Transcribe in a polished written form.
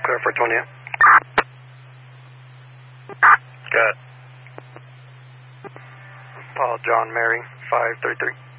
Clear for 20. Good. Paul, John, Mary, 533.